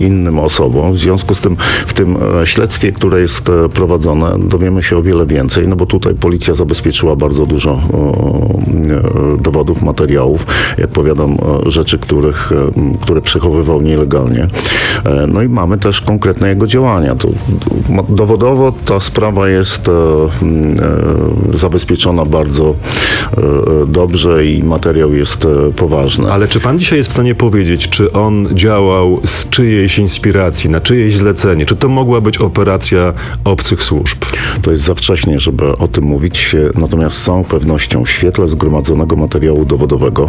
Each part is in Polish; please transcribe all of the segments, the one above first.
innym osobom. W związku z tym w tym śledztwie, które jest prowadzone, dowiemy się o wiele więcej, no bo tutaj policja zabezpieczyła bardzo dużo dowodów, materiałów, jak powiadam, rzeczy, które przechowywał nielegalnie. No i mamy też konkretne jego działania. Dowodowo ta sprawa jest zabezpieczona bardzo dobrze i materiał jest poważny. Ale czy pan dzisiaj jest w stanie powiedzieć, czy on działał z czyjejś inspiracji, na czyjeś zlecenie? Czy to mogła być operacja obcych służb? To jest za wcześnie, żeby o tym mówić, natomiast z całą pewnością w świetle zgromadzonego materiału dowodowego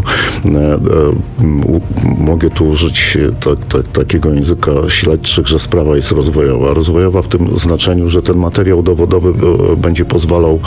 mogę tu użyć takiego języka śledczych, że sprawa jest rozwojowa. Rozwojowa w tym znaczeniu, że ten materiał dowodowy będzie pozwalał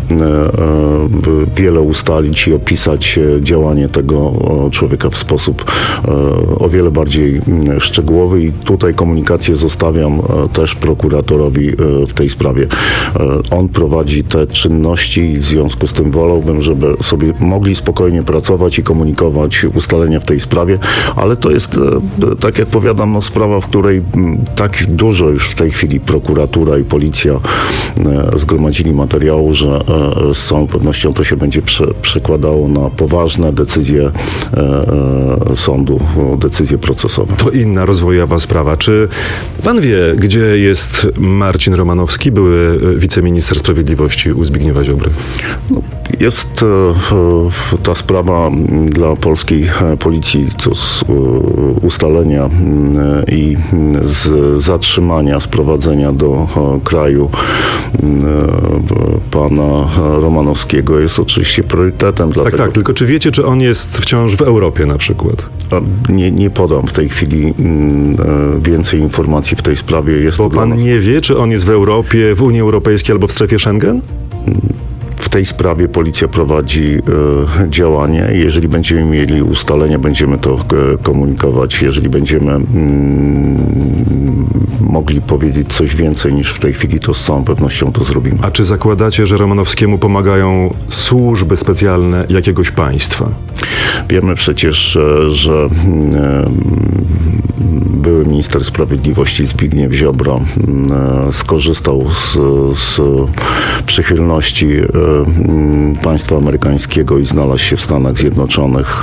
wiele ustalić i opisać działanie tego człowieka w sposób o wiele bardziej szczegółowy i tutaj komunikację zostawiam też prokuratorowi w tej sprawie. On prowadzi te czynności i w związku z tym wolałbym, żeby sobie mogli spokojnie pracować i komunikować ustalenia w tej sprawie, ale to jest, tak jak powiadam, sprawa, w której tak dużo już w tej chwili prokuratura i policja zgromadzili materiału, że z całą pewnością to się będzie przekładało na poważne decyzje sądu, decyzje procesowe. To inna rozwojowa sprawa. Czy pan wie, gdzie jest Marcin Romanowski, były wiceminister sprawiedliwości u Zbigniewa Ziobry? No, jest ta sprawa dla polskiej policji to z ustalenia i z zatrzymania, sprowadzenia do kraju pana Romanowskiego jest oczywiście priorytetem. Tak, tylko czy wiecie, czy on jest wciąż w Europie na przykład? Nie podam w tej chwili więcej informacji w tej sprawie. Bo pan nie wie, czy on jest w Europie, w Unii Europejskiej albo w strefie Schengen? W tej sprawie policja prowadzi działanie. Jeżeli będziemy mieli ustalenia, będziemy to komunikować. Jeżeli będziemy mogli powiedzieć coś więcej niż w tej chwili, to z całą pewnością to zrobimy. A czy zakładacie, że Romanowskiemu pomagają służby specjalne jakiegoś państwa? Wiemy przecież, że były minister sprawiedliwości Zbigniew Ziobro skorzystał z przychylności państwa amerykańskiego i znalazł się w Stanach Zjednoczonych,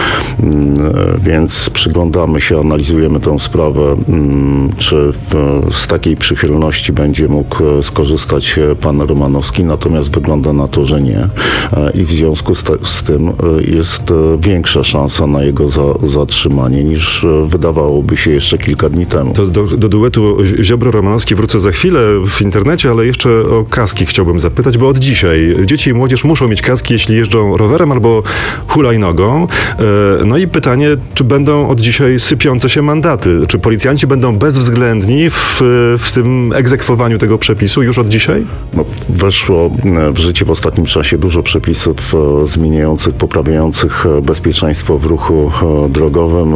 więc przyglądamy się, analizujemy tę sprawę, czy z takiej przychylności będzie mógł skorzystać pan Romanowski, natomiast wygląda na to, że nie. I w związku z tym jest większa szansa na jego zatrzymanie niż wydawałoby się jeszcze kilka dni temu. To do duetu Ziobro-Romanowski wrócę za chwilę w internecie, ale jeszcze o kaski chciałbym zapytać, bo od dzisiaj dzieci i młodzież muszą mieć kaski, jeśli jeżdżą rowerem albo hulajnogą. No i pytanie, czy będą od dzisiaj sypiące się mandaty? Czy policjanci będą bezwzględni w tym egzekwowaniu tego przepisu już od dzisiaj? No, weszło w życie w ostatnim czasie dużo przepisów zmieniających, poprawiających bezpieczeństwo w ruchu drogowym.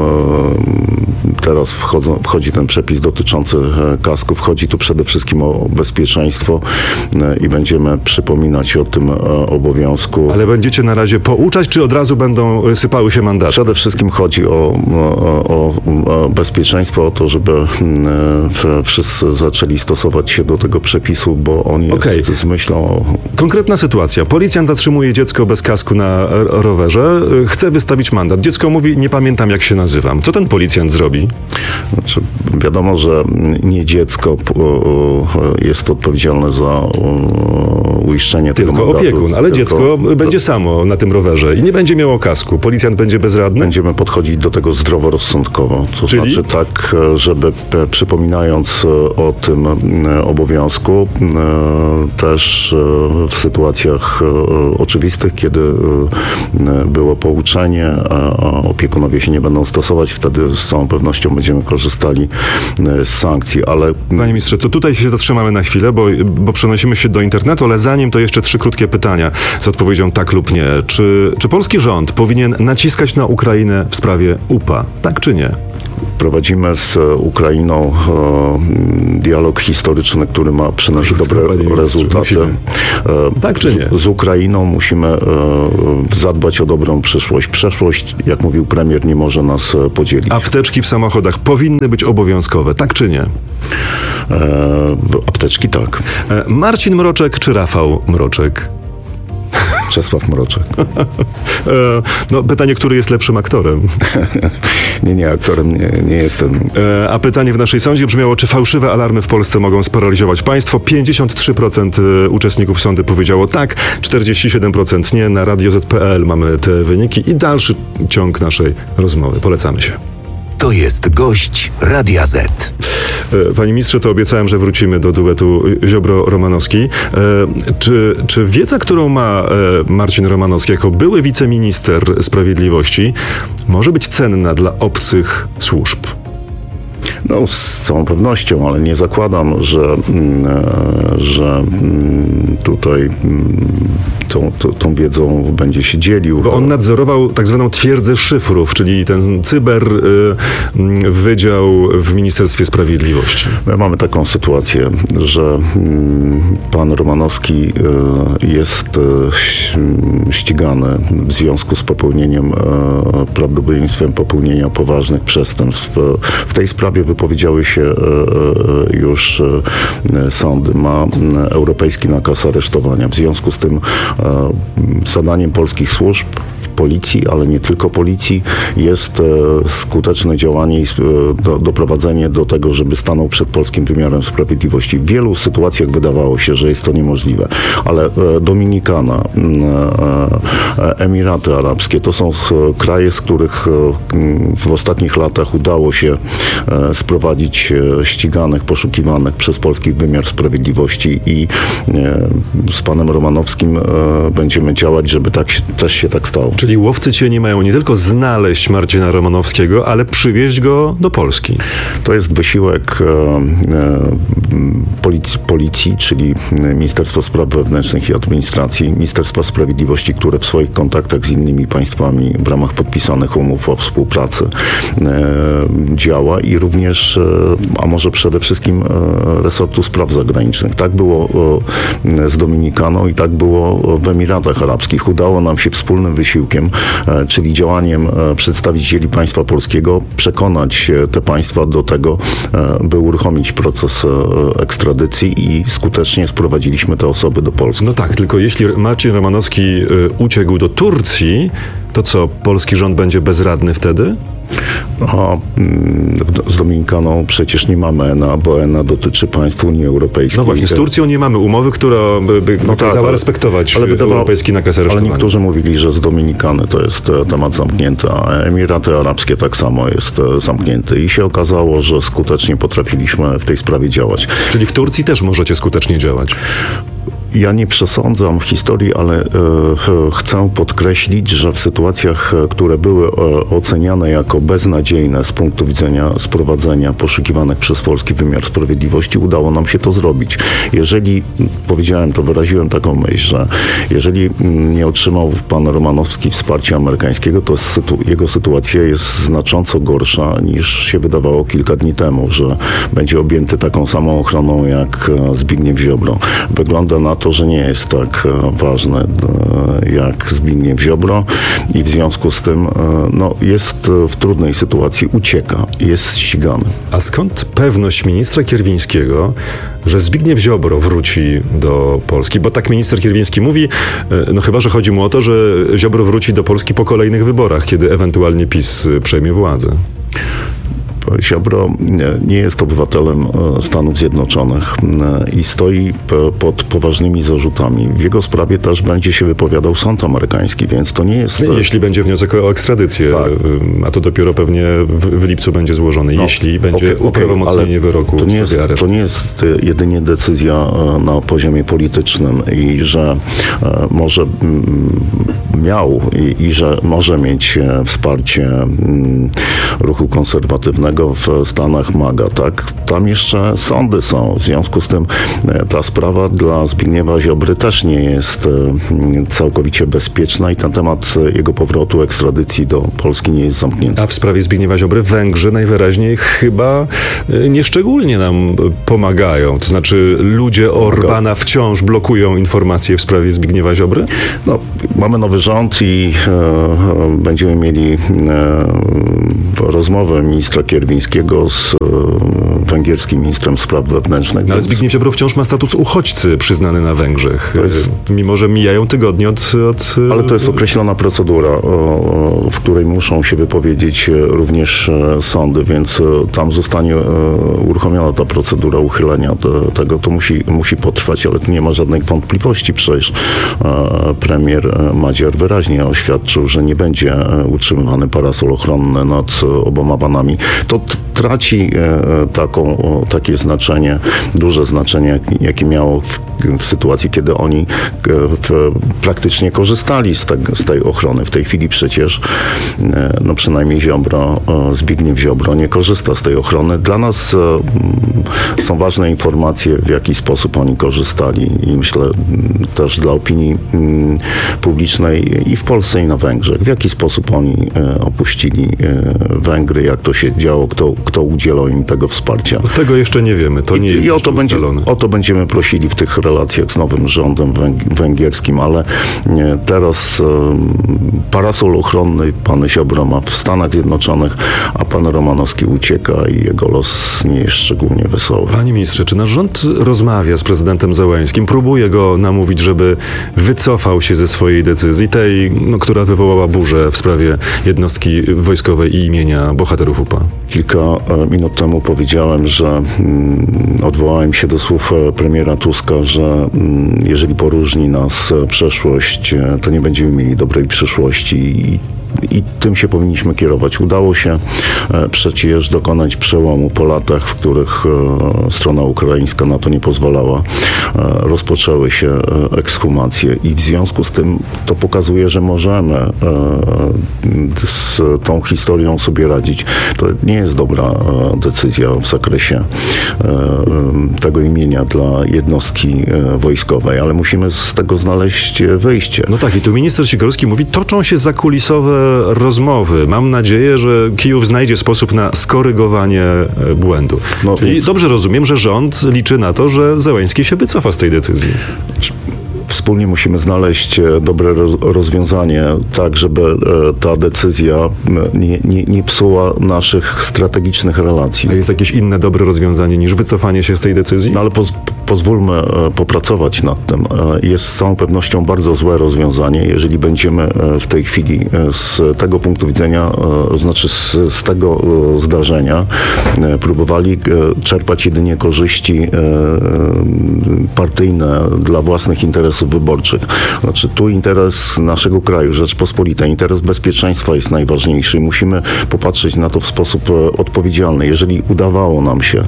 Teraz wchodzi ten przepis dotyczący kasków. Chodzi tu przede wszystkim o bezpieczeństwo i będziemy przypominać o tym obowiązku. Ale będziecie na razie pouczać, czy od razu będą sypały się mandaty? Przede wszystkim chodzi o bezpieczeństwo, o to, żeby wszyscy zaczęli stosować się do tego przepisu, bo on jest z myślą... Konkretna sytuacja. Policjant zatrzymuje dziecko bez kasku na rowerze, chce wystawić mandat. Dziecko mówi, nie pamiętam jak się nazywam. Co ten policjant zrobi? Znaczy, wiadomo, że nie dziecko jest odpowiedzialne za uiszczenie tego mandatu. Tylko opiekun, ale dziecko będzie samo na tym rowerze i nie będzie miało kasku. Policjant będzie bezradny? Będziemy podchodzić do tego zdroworozsądkowo. To znaczy tak, żeby przypominając o tym obowiązku, też w sytuacjach oczywistych, kiedy było pouczenie, a opiekunowie się nie będą stosować, wtedy z całą pewnością będziemy korzystali z sankcji, ale... Panie ministrze, to tutaj się zatrzymamy na chwilę, bo przenosimy się do internetu, ale zanim to jeszcze 3 krótkie pytania z odpowiedzią tak lub nie. Czy polski rząd powinien naciskać na Ukrainę w sprawie UPA? Tak czy nie? Prowadzimy z Ukrainą dialog historyczny, który ma przynosić dobre rezultaty. Tak czy nie? Z Ukrainą musimy zadbać o dobrą przyszłość. Przeszłość, jak mówił premier, nie może nas podzielić. Apteczki w samochodach powinny być obowiązkowe, tak czy nie? Apteczki tak. Marcin Mroczek czy Rafał Mroczek? Czesław Mroczek. No, pytanie, który jest lepszym aktorem? Nie, aktorem nie jestem. A pytanie w naszej sądzie brzmiało, czy fałszywe alarmy w Polsce mogą sparaliżować państwo? 53% uczestników sądu powiedziało tak, 47% nie. Na Radio Z.pl mamy te wyniki i dalszy ciąg naszej rozmowy. Polecamy się. To jest gość Radia Z. Panie ministrze, to obiecałem, że wrócimy do duetu Ziobro-Romanowski. Czy wiedza, którą ma Marcin Romanowski jako były wiceminister sprawiedliwości, może być cenna dla obcych służb? No, z całą pewnością, ale nie zakładam, że tutaj tą wiedzą będzie się dzielił. Bo on nadzorował tak zwaną twierdzę szyfrów, czyli ten wydział w Ministerstwie Sprawiedliwości. My mamy taką sytuację, że pan Romanowski jest ścigany w związku z prawdopodobieństwem popełnienia poważnych przestępstw. W tej sprawie wypowiedziały się już sądy. Ma europejski nakaz aresztowania. W związku z tym zadaniem polskich służb, policji, ale nie tylko policji, jest skuteczne działanie i doprowadzenie do tego, żeby stanął przed polskim wymiarem sprawiedliwości. W wielu sytuacjach wydawało się, że jest to niemożliwe, ale Dominikana, Emiraty Arabskie to są kraje, z których w ostatnich latach udało się sprowadzić ściganych, poszukiwanych przez polski wymiar sprawiedliwości i z panem Romanowskim będziemy działać, żeby też się tak stało. Czyli łowcy cieni mają nie tylko znaleźć Marcina Romanowskiego, ale przywieźć go do Polski. To jest wysiłek policji, czyli Ministerstwa Spraw Wewnętrznych i Administracji, Ministerstwa Sprawiedliwości, które w swoich kontaktach z innymi państwami w ramach podpisanych umów o współpracy działa i również, a może przede wszystkim resortu spraw zagranicznych. Tak było z Dominikaną i tak było w Emiratach Arabskich. Udało nam się wspólnym wysiłkiem, czyli działaniem przedstawicieli państwa polskiego, przekonać te państwa do tego, by uruchomić proces ekstradycji i skutecznie sprowadziliśmy te osoby do Polski. No tak, tylko jeśli Marcin Romanowski uciekł do Turcji, to co, polski rząd będzie bezradny wtedy? Z Dominikaną przecież nie mamy ENA, bo ENA dotyczy państw Unii Europejskiej. No właśnie, z Turcją nie mamy umowy, która by kazała respektować europejski nakaz aresztowania. Ale niektórzy mówili, że z Dominikany to jest temat zamknięty, a Emiraty Arabskie tak samo jest zamknięty. I się okazało, że skutecznie potrafiliśmy w tej sprawie działać. Czyli w Turcji też możecie skutecznie działać? Ja nie przesądzam historii, ale chcę podkreślić, że w sytuacjach, które były oceniane jako beznadziejne z punktu widzenia sprowadzenia poszukiwanych przez polski wymiar sprawiedliwości, udało nam się to zrobić. Jeżeli, wyraziłem taką myśl, że jeżeli nie otrzymał pan Romanowski wsparcia amerykańskiego, to jego sytuacja jest znacząco gorsza niż się wydawało kilka dni temu, że będzie objęty taką samą ochroną jak Zbigniew Ziobro. Wygląda na to, że nie jest tak ważny jak Zbigniew Ziobro i w związku z tym jest w trudnej sytuacji, ucieka, jest ścigany. A skąd pewność ministra Kierwińskiego, że Zbigniew Ziobro wróci do Polski? Bo tak minister Kierwiński mówi, chyba że chodzi mu o to, że Ziobro wróci do Polski po kolejnych wyborach, kiedy ewentualnie PiS przejmie władzę. Ziobro nie jest obywatelem Stanów Zjednoczonych i stoi pod poważnymi zarzutami. W jego sprawie też będzie się wypowiadał sąd amerykański, więc to nie jest... Jeśli będzie wniosek o ekstradycję, tak. A to dopiero pewnie w lipcu będzie złożony, jeśli będzie uprawomocnienie wyroku. To nie jest jedynie decyzja na poziomie politycznym i że może miał i że może mieć wsparcie ruchu konserwatywnego karnego w Stanach MAGA, tak? Tam jeszcze sądy są. W związku z tym ta sprawa dla Zbigniewa Ziobry też nie jest całkowicie bezpieczna i ten temat jego powrotu, ekstradycji do Polski nie jest zamknięty. A w sprawie Zbigniewa Ziobry Węgrzy najwyraźniej chyba nieszczególnie nam pomagają. To znaczy ludzie Orbána wciąż blokują informacje w sprawie Zbigniewa Ziobry? No, mamy nowy rząd i będziemy mieli rozmowę ministra Kierwińskiego z węgierskim ministrem spraw wewnętrznych. Ale Zbigniew Ziobro wciąż ma status uchodźcy przyznany na Węgrzech. Mimo że mijają tygodnie od... Ale to jest określona procedura, w której muszą się wypowiedzieć również sądy, więc tam zostanie uruchomiona ta procedura uchylenia tego. To musi potrwać, ale tu nie ma żadnej wątpliwości. Przecież premier Madziar wyraźnie oświadczył, że nie będzie utrzymywany parasol ochronny nad oboma panami. To traci takie znaczenie, duże znaczenie, jakie miało w sytuacji, kiedy oni praktycznie korzystali z tej ochrony. W tej chwili przecież, no przynajmniej Zbigniew Ziobro nie korzysta z tej ochrony. Dla nas są ważne informacje, w jaki sposób oni korzystali i myślę też dla opinii publicznej i w Polsce, i na Węgrzech. W jaki sposób oni opuścili Węgry, jak to się działo, kto udzielał im tego wsparcia. Tego jeszcze nie wiemy. To nie jest o to będziemy prosili w tych relacjach z nowym rządem węgierskim, ale teraz parasol ochronny pan Ziobro ma w Stanach Zjednoczonych, a pan Romanowski ucieka i jego los nie jest szczególnie wesoły. Panie ministrze, czy nasz rząd rozmawia z prezydentem Zełenskim, próbuje go namówić, żeby wycofał się ze swojej decyzji, tej, która wywołała burzę w sprawie jednostki wojskowej i imienia bohaterów UPA? Kilka minut temu powiedziałem, że odwołałem się do słów premiera Tuska, że jeżeli poróżni nas przeszłość, to nie będziemy mieli dobrej przyszłości i tym się powinniśmy kierować. Udało się przecież dokonać przełomu po latach, w których strona ukraińska na to nie pozwalała. Rozpoczęły się ekshumacje i w związku z tym to pokazuje, że możemy z tą historią sobie radzić. To nie jest dobra decyzja w zakresie tego imienia dla jednostki wojskowej, ale musimy z tego znaleźć wyjście. No tak, i tu minister Sikorski mówi, toczą się zakulisowe rozmowy. Mam nadzieję, że Kijów znajdzie sposób na skorygowanie błędu. I dobrze rozumiem, że rząd liczy na to, że Zełenski się wycofa z tej decyzji. Wspólnie musimy znaleźć dobre rozwiązanie, tak żeby ta decyzja nie psuła naszych strategicznych relacji. A jest jakieś inne dobre rozwiązanie niż wycofanie się z tej decyzji? No ale pozwólmy popracować nad tym. Jest z całą pewnością bardzo złe rozwiązanie, jeżeli będziemy w tej chwili z tego punktu widzenia, znaczy z tego zdarzenia próbowali czerpać jedynie korzyści partyjne dla własnych interesów wyborczych. Znaczy tu interes naszego kraju, Rzeczpospolitej, interes bezpieczeństwa jest najważniejszy. Musimy popatrzeć na to w sposób odpowiedzialny. Jeżeli udawało nam się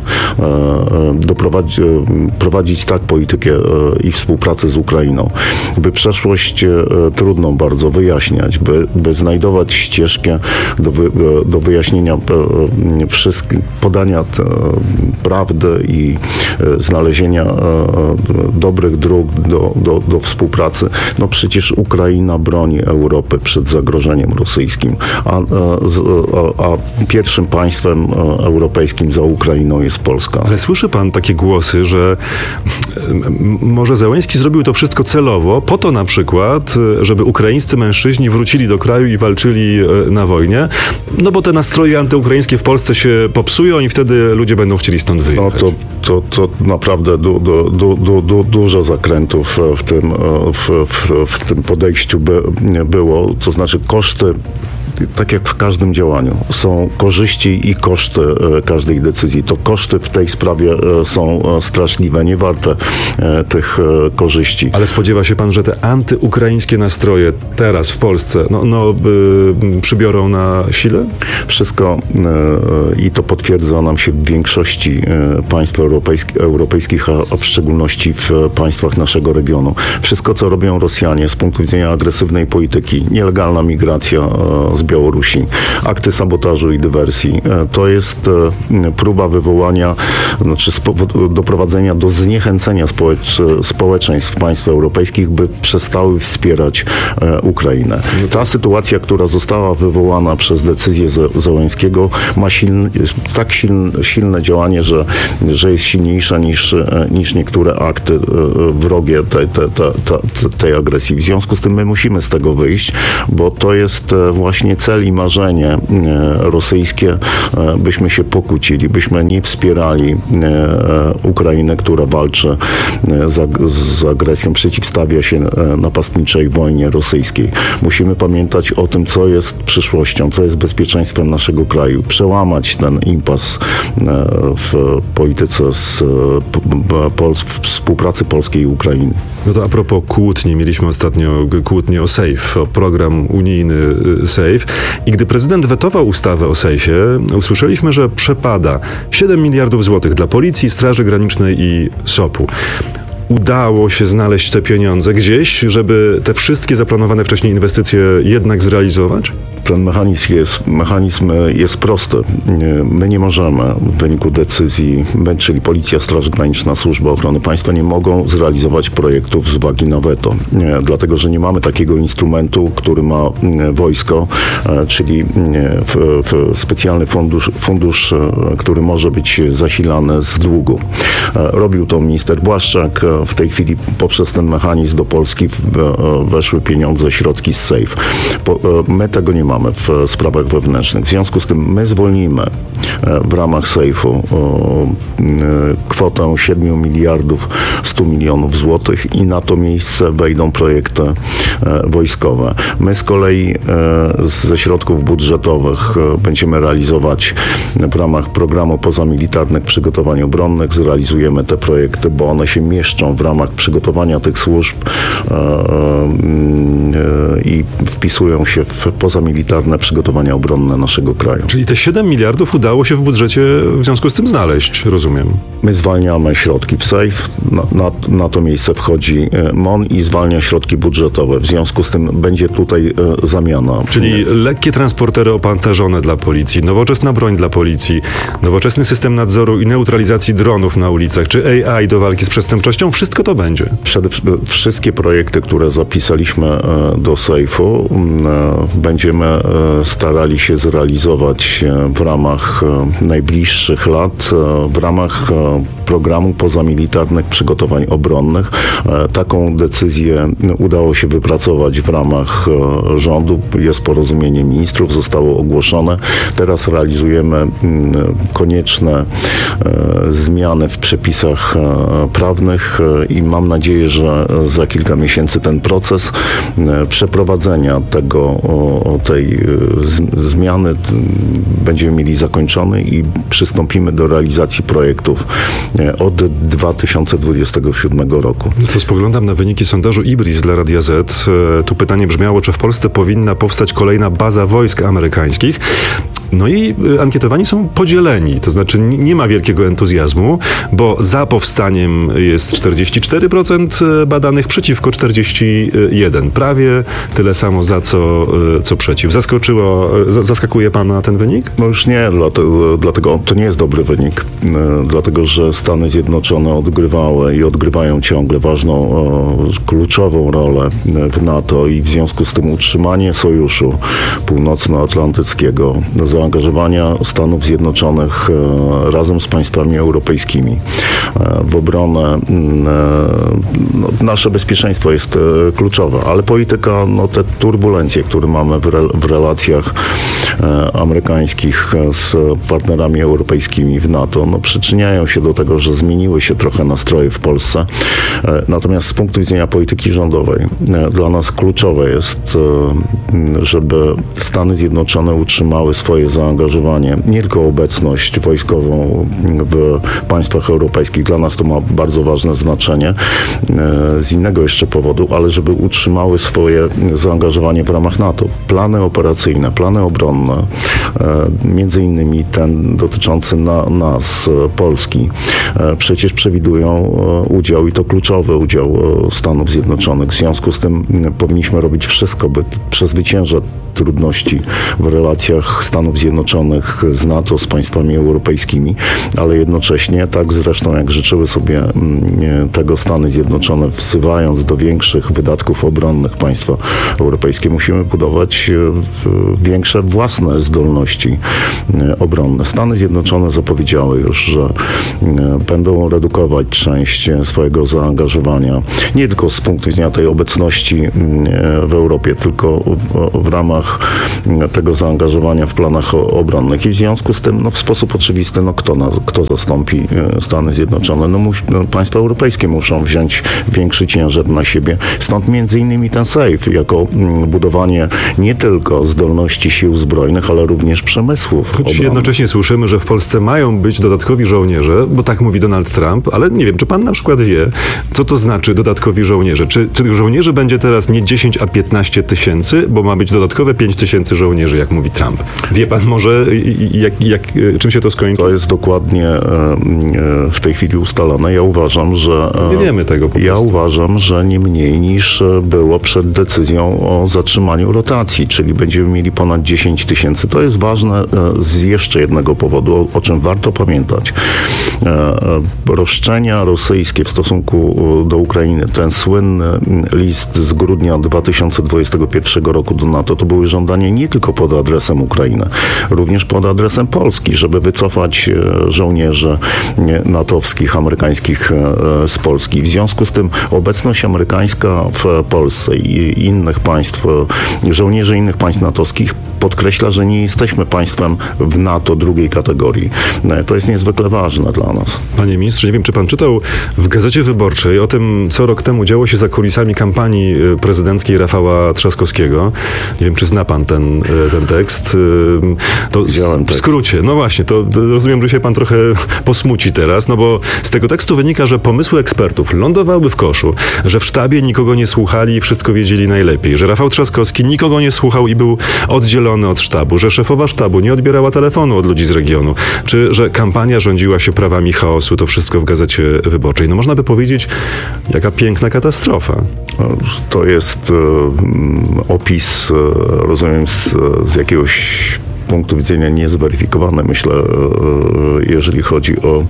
prowadzić tak politykę i współpracę z Ukrainą, by przeszłość trudną bardzo wyjaśniać, by znajdować ścieżkę do wyjaśnienia wszystkich, podania prawdy i znalezienia dobrych dróg do współpracy. No przecież Ukraina broni Europy przed zagrożeniem rosyjskim, a pierwszym państwem europejskim za Ukrainą jest Polska. Ale słyszy pan takie głosy, że może Zełenski zrobił to wszystko celowo, po to na przykład, żeby ukraińscy mężczyźni wrócili do kraju i walczyli na wojnie, no bo te nastroje antyukraińskie w Polsce się popsują i wtedy ludzie będą chcieli stąd wyjechać. No to naprawdę dużo zakrętów w tym podejściu było, to znaczy koszty, tak jak w każdym działaniu, są korzyści i koszty każdej decyzji. To koszty w tej sprawie są straszliwe, nie warte tych korzyści. Ale spodziewa się pan, że te antyukraińskie nastroje teraz w Polsce przybiorą na sile? Wszystko i to potwierdza nam się w większości państw europejskich, a w szczególności w państwach naszego regionu. Wszystko, co robią Rosjanie z punktu widzenia agresywnej polityki, nielegalna migracja, zbiorowa Białorusi, akty sabotażu i dywersji. To jest próba wywołania, doprowadzenia do zniechęcenia społeczeństw państw europejskich, by przestały wspierać Ukrainę. Ta sytuacja, która została wywołana przez decyzję Zełenskiego, ma silne działanie, że jest silniejsza niż niektóre akty wrogie tej agresji. W związku z tym my musimy z tego wyjść, bo to jest właśnie cel i marzenie rosyjskie, byśmy się pokłócili, byśmy nie wspierali Ukrainy, która walczy z agresją, przeciwstawia się napastniczej wojnie rosyjskiej. Musimy pamiętać o tym, co jest przyszłością, co jest bezpieczeństwem naszego kraju. Przełamać ten impas w polityce współpracy polskiej i Ukrainy. No to a propos kłótni, mieliśmy ostatnio kłótnię o SAFE, o program unijny SAFE i gdy prezydent wetował ustawę o SAFE, usłyszeliśmy, że przepada 7 miliardów złotych dla Policji, Straży Granicznej i SOP-u. Udało się znaleźć te pieniądze gdzieś, żeby te wszystkie zaplanowane wcześniej inwestycje jednak zrealizować? Ten mechanizm jest prosty. My nie możemy w wyniku decyzji, czyli Policja, Straż Graniczna, Służba Ochrony Państwa nie mogą zrealizować projektów z uwagi na weto. Dlatego, że nie mamy takiego instrumentu, który ma wojsko, czyli specjalny fundusz, który może być zasilany z długu. Robił to minister Błaszczak. W tej chwili poprzez ten mechanizm do Polski weszły pieniądze, środki z SAFE. My tego nie mamy w sprawach wewnętrznych. W związku z tym my zwolnimy w ramach SAFE-u kwotę 7 miliardów 100 milionów złotych i na to miejsce wejdą projekty wojskowe. My z kolei ze środków budżetowych będziemy realizować w ramach programu pozamilitarnych przygotowań obronnych. Zrealizujemy te projekty, bo one się mieszczą w ramach przygotowania tych służb i wpisują się w pozamilitarne przygotowania obronne naszego kraju. Czyli te 7 miliardów udało się w budżecie w związku z tym znaleźć, rozumiem. My zwalniamy środki w SAFE, na to miejsce wchodzi MON i zwalnia środki budżetowe. W związku z tym będzie tutaj zamiana. Czyli lekkie transportery opancerzone dla policji, nowoczesna broń dla policji, nowoczesny system nadzoru i neutralizacji dronów na ulicach, czy AI do walki z przestępczością, wszystko to będzie. Wszystkie projekty, które zapisaliśmy do SAFE-u, będziemy starali się zrealizować w ramach najbliższych lat, w ramach programu pozamilitarnych przygotowań obronnych. Taką decyzję udało się wypracować w ramach rządu. Jest porozumienie ministrów, zostało ogłoszone. Teraz realizujemy konieczne zmiany w przepisach prawnych i mam nadzieję, że za kilka miesięcy ten proces przeprowadzenia tej zmiany będziemy mieli zakończony i przystąpimy do realizacji projektów od 2027 roku. To spoglądam na wyniki sondażu IBRIS dla Radia Z. Tu pytanie brzmiało, czy w Polsce powinna powstać kolejna baza wojsk amerykańskich. No i ankietowani są podzieleni, to znaczy nie ma wielkiego entuzjazmu, bo za powstaniem jest 44% badanych, przeciwko 41%. Prawie tyle samo za co przeciw. Zaskakuje pana ten wynik? No już nie, dlatego to nie jest dobry wynik, dlatego że Stany Zjednoczone odgrywały i odgrywają ciągle ważną, kluczową rolę w NATO i w związku z tym utrzymanie sojuszu północnoatlantyckiego, zaangażowania Stanów Zjednoczonych razem z państwami europejskimi w obronę. Nasze bezpieczeństwo jest kluczowe, ale polityka, te turbulencje, które mamy w relacjach amerykańskich z partnerami europejskimi w NATO, przyczyniają się do tego, że zmieniły się trochę nastroje w Polsce. Natomiast z punktu widzenia polityki rządowej dla nas kluczowe jest, żeby Stany Zjednoczone utrzymały swoje zaangażowanie, nie tylko obecność wojskową w państwach europejskich. Dla nas to ma bardzo ważne znaczenie z innego jeszcze powodu, ale żeby utrzymały swoje zaangażowanie w ramach NATO. Plany operacyjne, plany obronne, między innymi ten dotyczący nas, Polski, przecież przewidują udział, i to kluczowy udział Stanów Zjednoczonych. W związku z tym powinniśmy robić wszystko, by przezwyciężać trudności w relacjach Stanów Zjednoczonych z NATO, z państwami europejskimi, ale jednocześnie, tak zresztą jak życzyły sobie tego Stany Zjednoczone, wsywając do większych wydatków obronnych państwa europejskie, musimy budować większe własne zdolności obronne. Stany Zjednoczone zapowiedziały już, że będą redukować część swojego zaangażowania, nie tylko z punktu widzenia tej obecności w Europie, tylko w ramach tego zaangażowania w planach obronnych. I w związku z tym, w sposób oczywisty, kto zastąpi Stany Zjednoczone? Państwa europejskie muszą wziąć większy ciężar na siebie. Stąd między innymi ten SAFE, jako budowanie nie tylko zdolności sił zbrojnych, ale również przemysłów obronnych. Jednocześnie słyszymy, że w Polsce mają być dodatkowi żołnierze, bo tak mówi Donald Trump, ale nie wiem, czy pan na przykład wie, co to znaczy dodatkowi żołnierze? Czy tych żołnierzy będzie teraz nie 10, a 15 tysięcy, bo ma być dodatkowe 5 tysięcy żołnierzy, jak mówi Trump. Wie pan może, czym się to skończy? To jest dokładnie w tej chwili ustalone. Ja uważam, że... Nie wiemy tego po prostu. Ja uważam, że nie mniej niż było przed decyzją o zatrzymaniu rotacji, czyli będziemy mieli ponad 10 tysięcy. To jest ważne z jeszcze jednego powodu, o czym warto pamiętać. Roszczenia rosyjskie w stosunku do Ukrainy, ten słynny list z grudnia 2021 roku do NATO, to były żądania nie tylko pod adresem Ukrainy, również pod adresem Polski, żeby wycofać żołnierzy natowskich, amerykańskich z Polski. W związku z tym obecność amerykańska w Polsce i innych państw, żołnierzy innych państw natowskich podkreśla, że nie jesteśmy państwem w NATO drugiej kategorii. To jest niezwykle ważne dla nas. Panie ministrze, nie wiem, czy pan czytał w Gazecie Wyborczej o tym, co rok temu działo się za kulisami kampanii prezydenckiej Rafała Trzaskowskiego. Nie wiem, czy zna pan ten tekst. To w skrócie. No właśnie, to rozumiem, że się pan trochę posmuci teraz, bo z tego tekstu wynika, że pomysły ekspertów lądowały w koszu, że w sztabie nikogo nie słuchali i wszystko wiedzieli najlepiej, że Rafał Trzaskowski nikogo nie słuchał i był oddzielony od sztabu, że szefowa sztabu nie odbierała telefonu od ludzi z regionu, czy że kampania rządziła się prawami chaosu. To wszystko w Gazecie Wyborczej. Można by powiedzieć, jaka piękna katastrofa. To jest opis, rozumiem, z jakiegoś punktu widzenia niezweryfikowany, myślę, jeżeli chodzi o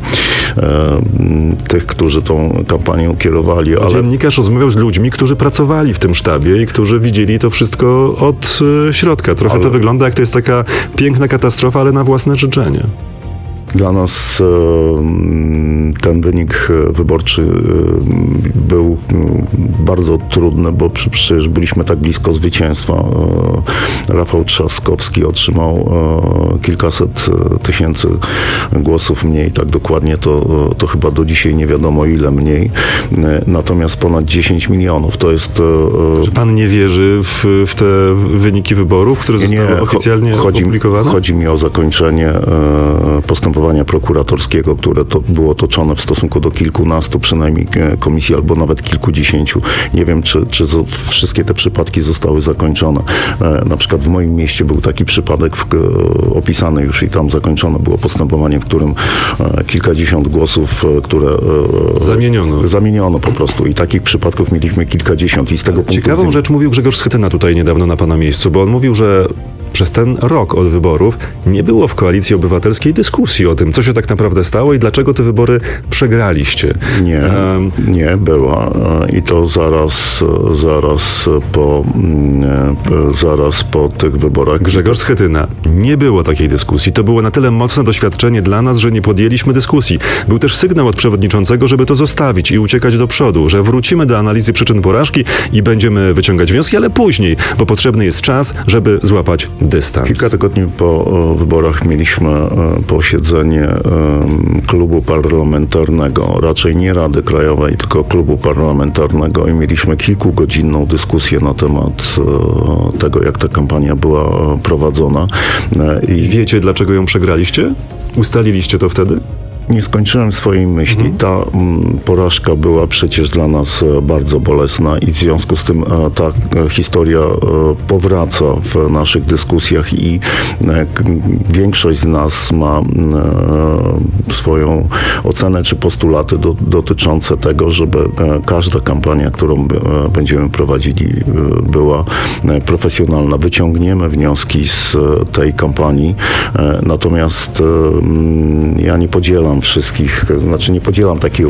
tych, którzy tą kampanią kierowali. Ale dziennikarz rozmawiał z ludźmi, którzy pracowali w tym sztabie i którzy widzieli to wszystko od środka. Trochę to wygląda, jak to jest taka piękna katastrofa, ale na własne życzenie. Dla nas ten wynik wyborczy był bardzo trudny, bo przecież byliśmy tak blisko zwycięstwa. Rafał Trzaskowski otrzymał kilkaset tysięcy głosów mniej, tak dokładnie to chyba do dzisiaj nie wiadomo ile mniej. Natomiast ponad 10 milionów to jest... Czy pan nie wierzy w te wyniki wyborów, które zostały oficjalnie opublikowane? Chodzi mi o zakończenie postępowania prokuratorskiego, które było toczone w stosunku do kilkunastu przynajmniej komisji, albo nawet kilkudziesięciu. Nie wiem, czy wszystkie te przypadki zostały zakończone. Na przykład w moim mieście był taki przypadek opisany już i tam zakończone było postępowanie, w którym kilkadziesiąt głosów, które zamieniono po prostu. I takich przypadków mieliśmy kilkadziesiąt. I z tego punktu Ciekawą rzecz mówił Grzegorz Schetyna tutaj niedawno na pana miejscu, bo on mówił, że przez ten rok od wyborów nie było w Koalicji Obywatelskiej dyskusji o tym, co się tak naprawdę stało i dlaczego te wybory przegraliście. Nie była. I to zaraz po tych wyborach. Grzegorz Schetyna. Nie było takiej dyskusji. To było na tyle mocne doświadczenie dla nas, że nie podjęliśmy dyskusji. Był też sygnał od przewodniczącego, żeby to zostawić i uciekać do przodu, że wrócimy do analizy przyczyn porażki i będziemy wyciągać wnioski, ale później, bo potrzebny jest czas, żeby złapać dystans. Kilka tygodni po wyborach mieliśmy posiedzenie klubu parlamentarnego, raczej nie Rady Krajowej, tylko klubu parlamentarnego i mieliśmy kilkugodzinną dyskusję na temat tego, jak ta kampania była prowadzona. I wiecie, dlaczego ją przegraliście? Ustaliliście to wtedy? Nie skończyłem swojej myśli. Ta porażka była przecież dla nas bardzo bolesna i w związku z tym ta historia powraca w naszych dyskusjach i większość z nas ma swoją ocenę czy postulaty dotyczące tego, żeby każda kampania, którą będziemy prowadzili, była profesjonalna. Wyciągniemy wnioski z tej kampanii, natomiast ja nie podzielam nie podzielam takiego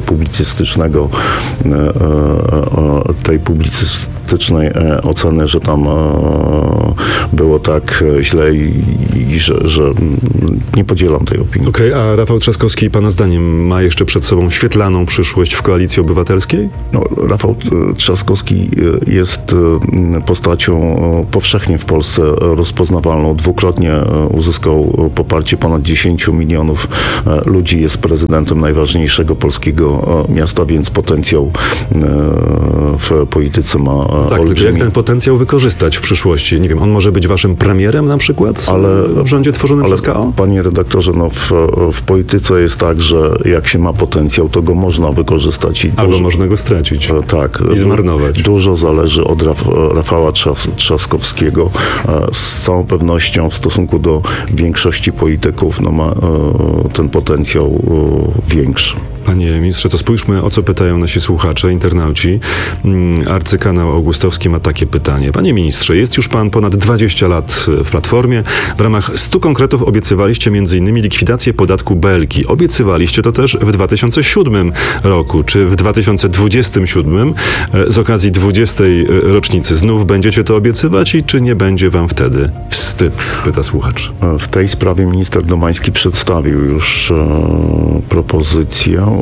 tej publicystycznej oceny, że tam było tak źle i że nie podzielam tej opinii. Okej, a Rafał Trzaskowski, pana zdaniem, ma jeszcze przed sobą świetlaną przyszłość w Koalicji Obywatelskiej? No, Rafał Trzaskowski jest postacią powszechnie w Polsce rozpoznawalną. Dwukrotnie uzyskał poparcie ponad 10 milionów ludzi. Jest prezydentem najważniejszego polskiego miasta, więc potencjał w polityce ma olbrzymi. Tylko jak ten potencjał wykorzystać w przyszłości? Nie wiem, on może być waszym premierem na przykład w rządzie tworzonym przez KO? Panie redaktorze, w polityce jest tak, że jak się ma potencjał, to go można wykorzystać. Albo można go stracić. Tak. I zmarnować. Dużo zależy od Rafała Trzaskowskiego. Z całą pewnością w stosunku do większości polityków ma ten potencjał większy. Panie ministrze, to spójrzmy, o co pytają nasi słuchacze, internauci. Arcykanał Augustowski ma takie pytanie. Panie ministrze, jest już pan ponad 20 lat w Platformie. W ramach 100 konkretów obiecywaliście m.in. likwidację podatku Belki. Obiecywaliście to też w 2007 roku. Czy w 2027 z okazji 20. rocznicy znów będziecie to obiecywać i czy nie będzie wam wtedy wstyd? Pyta słuchacz. W tej sprawie minister Domański przedstawił już propozycję.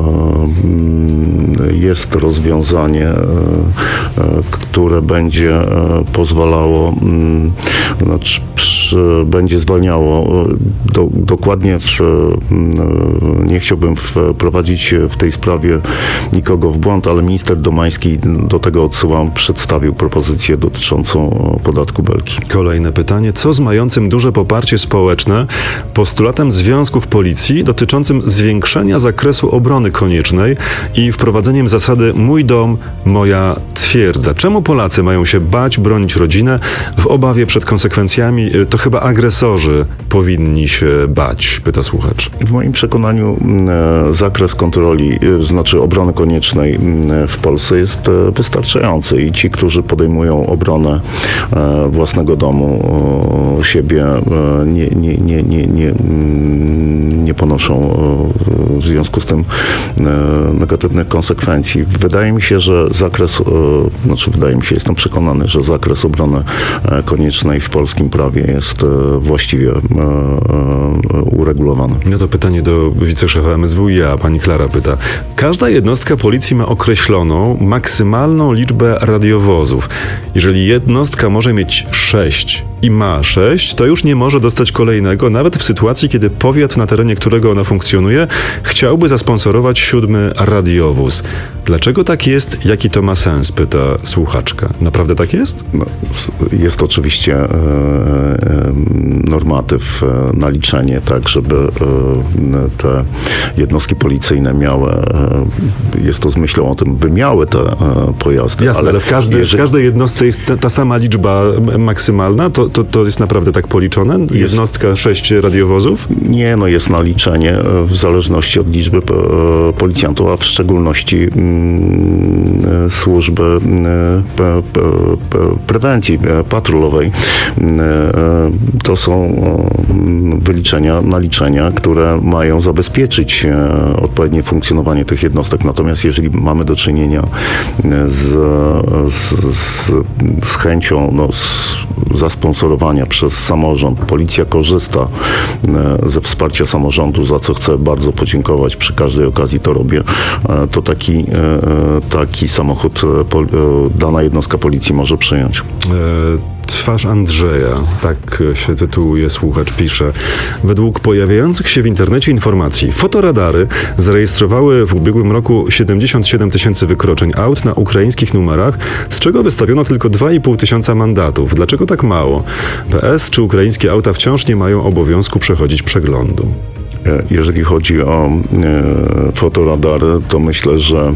Jest rozwiązanie, które będzie pozwalało, będzie zwalniało dokładnie, nie chciałbym wprowadzić w tej sprawie nikogo w błąd, ale minister Domański, do tego odsyłam, przedstawił propozycję dotyczącą podatku Belki. Kolejne pytanie. Co z mającym duże poparcie społeczne postulatem związków policji dotyczącym zwiększenia zakresu obrony koniecznej i wprowadzeniem zasady mój dom, moja twierdza? Czemu Polacy mają się bać bronić rodzinę w obawie przed konsekwencjami? To chyba agresorzy powinni się bać, pyta słuchacz. W moim przekonaniu zakres kontroli, znaczy obrony koniecznej w Polsce jest wystarczający i ci, którzy podejmują obronę własnego domu, siebie, nie ponoszą w związku z tym negatywnych konsekwencji. Wydaje mi się, że jestem przekonany, że zakres obrony koniecznej w polskim prawie jest właściwie uregulowany. No to pytanie do wiceszefa MSWiA. Pani Klara pyta. Każda jednostka policji ma określoną maksymalną liczbę radiowozów. Jeżeli jednostka może mieć 6 i ma 6, to już nie może dostać kolejnego, nawet w sytuacji, kiedy powiat, na terenie którego ona funkcjonuje, chciałby zasponsorować 7. radiowóz. Dlaczego tak jest? Jaki to ma sens? Pyta słuchaczka. Naprawdę tak jest? No, jest oczywiście normatyw, naliczenie, tak, żeby te jednostki policyjne miały, jest to z myślą o tym, by miały te pojazdy. Jasne, ale w każdej jednostce jest ta sama liczba maksymalna? To jest naprawdę tak policzone? Jednostka 6 radiowozów? Nie, jest naliczenie w zależności od liczby policjantów, a w szczególności służby prewencji patrolowej. To są naliczenia, które mają zabezpieczyć odpowiednie funkcjonowanie tych jednostek. Natomiast jeżeli mamy do czynienia z chęcią zasponsorowania przez samorząd, policja korzysta ze wsparcia samorządu, za co chcę bardzo podziękować, przy każdej okazji to robię, to taki samochód dana jednostka policji może przyjąć. Twarz Andrzeja, tak się tytułuje słuchacz, pisze. Według pojawiających się w internecie informacji, fotoradary zarejestrowały w ubiegłym roku 77 000 wykroczeń aut na ukraińskich numerach, z czego wystawiono tylko 2,5 tysiąca mandatów. Dlaczego tak mało? PS, czy ukraińskie auta wciąż nie mają obowiązku przechodzić przeglądu? Jeżeli chodzi o fotoradary, to myślę, że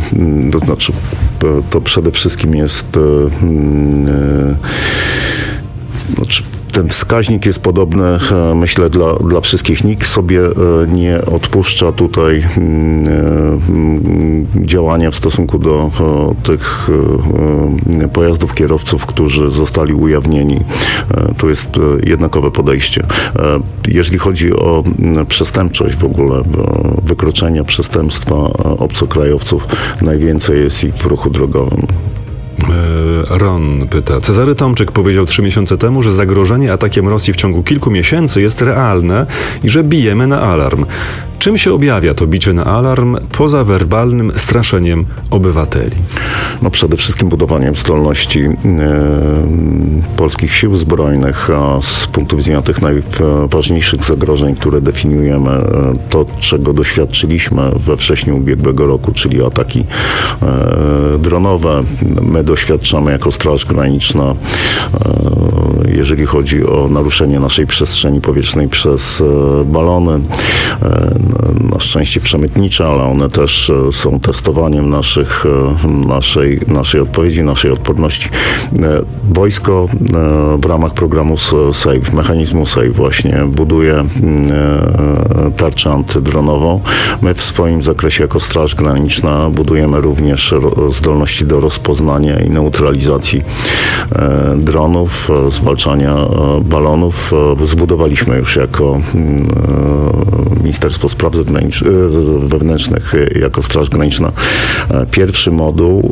to przede wszystkim jest ten wskaźnik jest podobny, myślę, dla wszystkich. Nikt sobie nie odpuszcza tutaj działania w stosunku do tych pojazdów, kierowców, którzy zostali ujawnieni. Tu jest jednakowe podejście. Jeżeli chodzi o przestępczość w ogóle, wykroczenia, przestępstwa obcokrajowców, najwięcej jest ich w ruchu drogowym. Ron pyta. Cezary Tomczyk powiedział 3 miesiące temu, że zagrożenie atakiem Rosji w ciągu kilku miesięcy jest realne i że bijemy na alarm. Czym się objawia to bicie na alarm poza werbalnym straszeniem obywateli? No przede wszystkim budowaniem zdolności polskich sił zbrojnych, a z punktu widzenia tych najważniejszych zagrożeń, które definiujemy, to czego doświadczyliśmy we wrześniu ubiegłego roku, czyli ataki dronowe. My doświadczamy jako Straż Graniczna, jeżeli chodzi o naruszenie naszej przestrzeni powietrznej przez balony, na szczęście przemytnicze, ale one też są testowaniem naszej odpowiedzi, naszej odporności. Wojsko w ramach programu SAFE, mechanizmu SAFE właśnie buduje tarczę antydronową. My w swoim zakresie jako Straż Graniczna budujemy również zdolności do rozpoznania i neutralizacji dronów, zwalczania balonów. Zbudowaliśmy już jako Ministerstwo Spraw Wewnętrznych, jako Straż Graniczna, pierwszy moduł,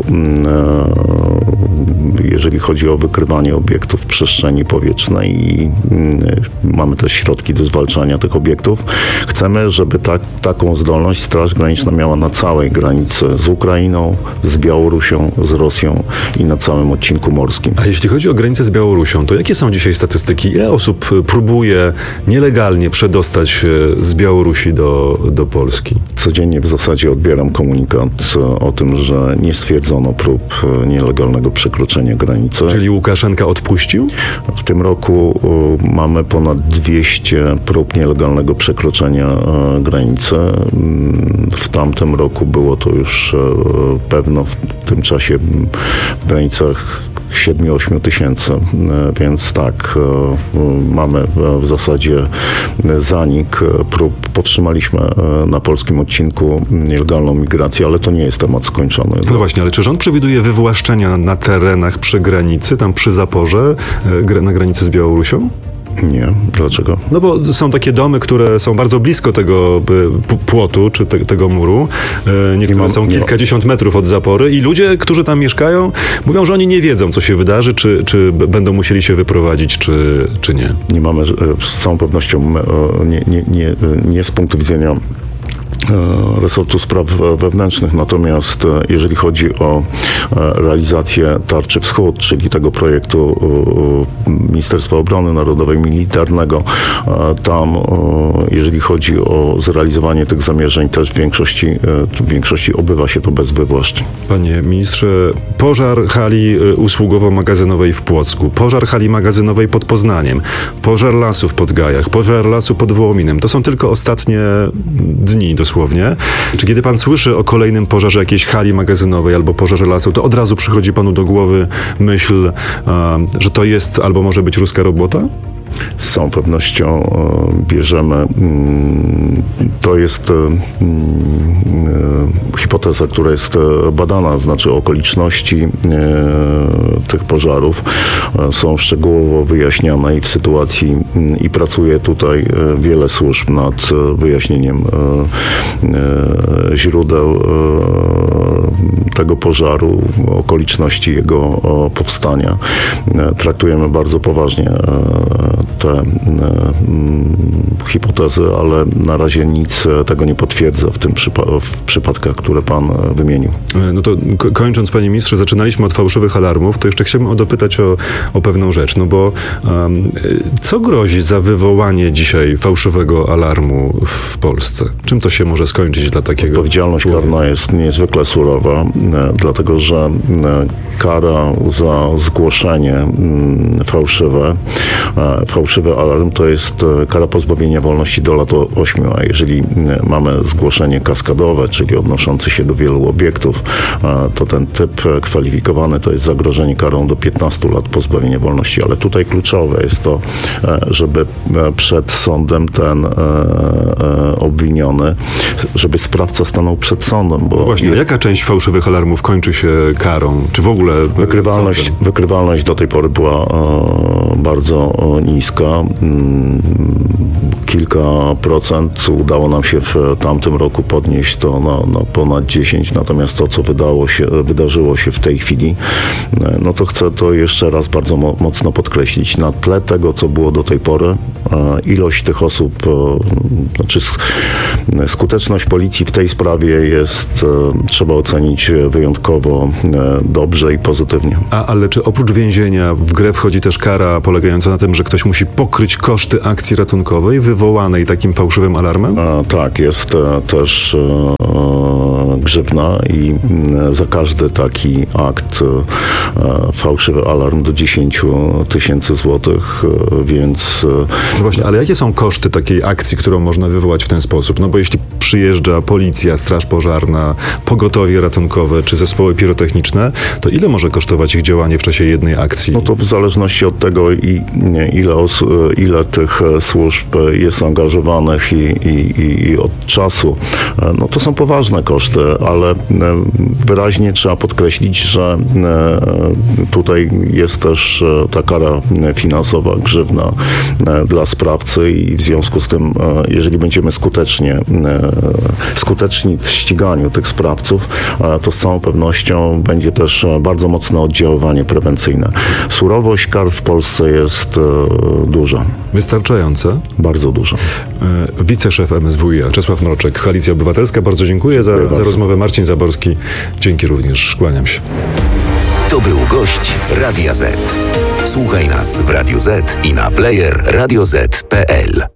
jeżeli chodzi o wykrywanie obiektów w przestrzeni powietrznej i mamy też środki do zwalczania tych obiektów. Chcemy, żeby taką zdolność Straż Graniczna miała na całej granicy z Ukrainą, z Białorusią, z Rosją i na całym odcinku morskim. A jeśli chodzi o granicę z Białorusią, to jakie są dzisiaj statystyki? Ile osób próbuje nielegalnie przedostać się z Białorusi do Polski? Codziennie w zasadzie odbieram komunikat o tym, że nie stwierdzono prób nielegalnego przekroczenia granicy. Czyli Łukaszenka odpuścił? W tym roku mamy ponad 200 prób nielegalnego przekroczenia granicy. W tamtym roku było to już pewno w tym czasie w granicach 7-8 tysięcy, więc tak, mamy w zasadzie zanik prób. Powstrzymaliśmy na polskim odcinku nielegalną migrację, ale to nie jest temat skończony. No właśnie, ale czy rząd przewiduje wywłaszczenia na terenach przy granicy, tam przy zaporze, na granicy z Białorusią? Nie. Dlaczego? No bo są takie domy, które są bardzo blisko tego płotu, czy tego muru. Niektóre są kilkadziesiąt metrów od zapory i ludzie, którzy tam mieszkają, mówią, że oni nie wiedzą, co się wydarzy, czy będą musieli się wyprowadzić, czy nie. Nie mamy z całą pewnością, nie z punktu widzenia resortu spraw wewnętrznych, natomiast jeżeli chodzi o realizację Tarczy Wschód, czyli tego projektu Ministerstwa Obrony Narodowej, militarnego, tam jeżeli chodzi o zrealizowanie tych zamierzeń, też w większości odbywa się to bez wywłaszczeń. Panie ministrze, pożar hali usługowo-magazynowej w Płocku, pożar hali magazynowej pod Poznaniem, pożar lasu w Podgajach, pożar lasu pod Wołominem. To są tylko ostatnie dni dosłownie. Czy kiedy pan słyszy o kolejnym pożarze jakiejś hali magazynowej albo pożarze lasu, to od razu przychodzi panu do głowy myśl, że to jest albo może być ruska robota? Z całą pewnością bierzemy, to jest hipoteza, która jest badana, znaczy okoliczności tych pożarów są szczegółowo wyjaśniane i w sytuacji i pracuje tutaj wiele służb nad wyjaśnieniem źródeł tego pożaru, okoliczności jego powstania. Traktujemy bardzo poważnie te hipotezy, ale na razie nic tego nie potwierdza w przypadkach, które pan wymienił. No to kończąc, panie ministrze, zaczynaliśmy od fałszywych alarmów, to jeszcze chciałbym dopytać o pewną rzecz, no bo co grozi za wywołanie dzisiaj fałszywego alarmu w Polsce? Czym to się może skończyć dla takiego Odpowiedzialność karna jest niezwykle surowa. kluczowa, dlatego że kara za zgłoszenie fałszywy alarm to jest kara pozbawienia wolności do lat 8, a jeżeli mamy zgłoszenie kaskadowe, czyli odnoszące się do wielu obiektów, to ten typ kwalifikowany to jest zagrożenie karą do 15 lat pozbawienia wolności, ale tutaj kluczowe jest to, żeby przed sądem ten obwiniony, żeby sprawca stanął przed sądem. Bo właśnie, jaka część fałszywych alarmów kończy się karą? Czy w ogóle wykrywalność do tej pory była bardzo niska. Kilka procent udało nam się w tamtym roku podnieść to na ponad 10, natomiast to, co wydarzyło się w tej chwili, no to chcę to jeszcze raz bardzo mocno podkreślić. Na tle tego, co było do tej pory, ilość tych osób, znaczy skuteczność policji w tej sprawie jest, trzeba ocenić wyjątkowo dobrze i pozytywnie. Ale czy oprócz więzienia w grę wchodzi też kara polegająca na tym, że ktoś musi pokryć koszty akcji ratunkowej wywołanej takim fałszywym alarmem? Tak, jest też grzywna i za każdy taki akt fałszywy alarm do 10 tysięcy złotych, więc... No właśnie, ale jakie są koszty takiej akcji, którą można wywołać w ten sposób? No bo jeśli przyjeżdża policja, straż pożarna, pogotowie ratunkowe czy zespoły pirotechniczne, to ile może kosztować ich działanie w czasie jednej akcji? No to w zależności od tego, ile tych służb jest angażowanych i od czasu, no to są poważne koszty, ale wyraźnie trzeba podkreślić, że tutaj jest też ta kara finansowa, grzywna dla sprawcy i w związku z tym, jeżeli będziemy skuteczni w ściganiu tych sprawców, to z całą pewnością będzie też bardzo mocne oddziaływanie prewencyjne. Surowość kar w Polsce jest duża. Wystarczająca? Bardzo duża. Wiceszef MSWiA Czesław Mroczek, Koalicja Obywatelska. Bardzo dziękuję za rozmowę. Marcin Zaborski, dzięki również. Kłaniam się. To był gość Radia Z. Słuchaj nas w Radio Z i na player radioz.pl.